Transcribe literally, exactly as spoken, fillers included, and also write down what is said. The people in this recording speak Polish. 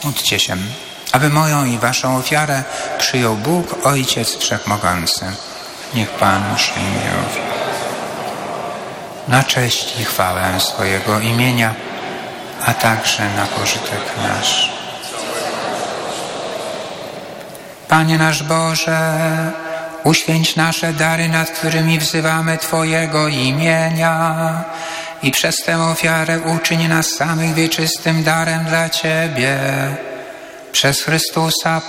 Módlcie się, aby moją i waszą ofiarę przyjął Bóg, Ojciec Wszechmogący. Niech Pan przyjmie ofiarę na cześć i chwałę swojego imienia, a także na pożytek nasz. Panie nasz Boże, uświęć nasze dary, nad którymi wzywamy Twojego imienia i przez tę ofiarę uczyń nas samych wieczystym darem dla Ciebie. Przez Chrystusa